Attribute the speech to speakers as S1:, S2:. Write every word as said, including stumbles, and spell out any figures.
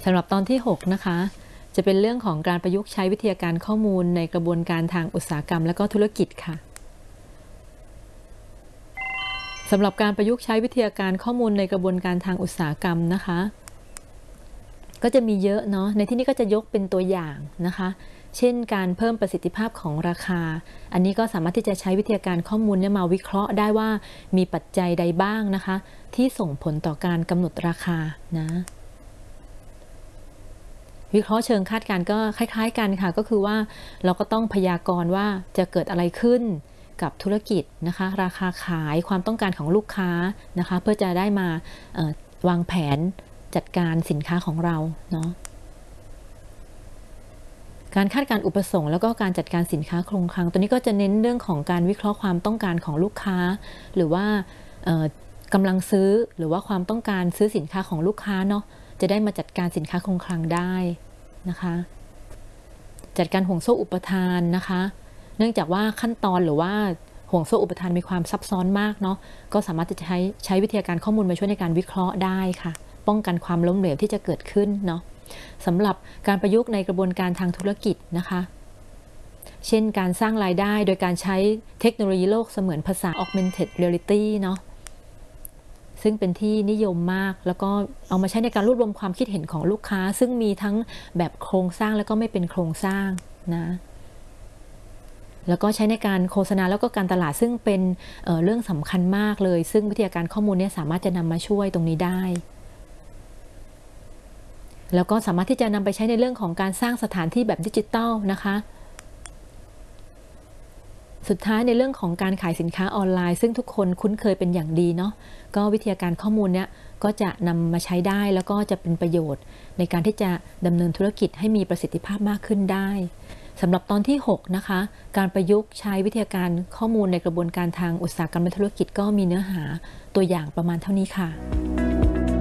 S1: สำหรับตอนที่หกนะคะจะเป็นเรื่องของการประยุกต์ใช้วิทยาการข้อมูลในกระบวนการทางอุตสาหกรรมและก็ธุรกิจค่ะสำหรับการประยุกต์ใช้วิทยาการข้อมูลในกระบวนการทางอุตสาหกรรมนะคะก็จะมีเยอะเนาะในที่นี้ก็จะยกเป็นตัวอย่างนะคะเช่นการเพิ่มประสิทธิภาพของราคาอันนี้ก็สามารถที่จะใช้วิทยาการข้อมูลเนี่ยมาวิเคราะห์ได้ว่ามีปัจจัยใดบ้างนะคะที่ส่งผลต่อการกำหนดราคานะวิเคราะห์เชิงคาดการณ์ก็คล้ายๆกันค่ะก็คือว่าเราก็ต้องพยากรณ์ว่าจะเกิดอะไรขึ้นกับธุรกิจนะคะราคาขายความต้องการของลูกค้านะคะเพื่อจะได้มาวางแผนจัดการสินค้าของเราเนาะการคาดการณ์อุปสงค์แล้วก็การจัดการสินค้าคงคลังตัวนี้ก็จะเน้นเรื่องของการวิเคราะห์ความต้องการของลูกค้าหรือว่ากำลังซื้อหรือว่าความต้องการซื้อสินค้าของลูกค้าเนาะจะได้มาจัดการสินค้าคงคลังได้นะคะจัดการห่วงโซ่อุปทานนะคะเนื่องจากว่าขั้นตอนหรือว่าห่วงโซ่อุปทานมีความซับซ้อนมากเนาะก็สามารถจะใช้ใช้วิทยาการข้อมูลมาช่วยในการวิเคราะห์ได้ค่ะป้องกันความล้มเหลวที่จะเกิดขึ้นเนาะสำหรับการประยุกต์ในกระบวนการทางธุรกิจนะคะเช่นการสร้างรายได้โดยการใช้เทคโนโลยีโลกเสมือนภาษา augmented reality เนาะซึ่งเป็นที่นิยมมากแล้วก็เอามาใช้ในการรวบรวมความคิดเห็นของลูกค้าซึ่งมีทั้งแบบโครงสร้างแล้วก็ไม่เป็นโครงสร้างนะแล้วก็ใช้ในการโฆษณาแล้วก็การตลาดซึ่งเป็น เอ่อ เรื่องสำคัญมากเลยซึ่งวิทยาการข้อมูลเนี่ยสามารถจะนำมาช่วยตรงนี้ได้แล้วก็สามารถที่จะนำไปใช้ในเรื่องของการสร้างสถานที่แบบดิจิทัลนะคะสุดท้ายในเรื่องของการขายสินค้าออนไลน์ซึ่งทุกคนคุ้นเคยเป็นอย่างดีเนาะก็วิทยาการข้อมูลเนี่ยก็จะนำมาใช้ได้แล้วก็จะเป็นประโยชน์ในการที่จะดำเนินธุรกิจให้มีประสิทธิภาพมากขึ้นได้สำหรับตอนที่หกนะคะการประยุกต์ใช้วิทยาการข้อมูลในกระบวนการทางอุตสาหกรรมและธุรกิจก็มีเนื้อหาตัวอย่างประมาณเท่านี้ค่ะ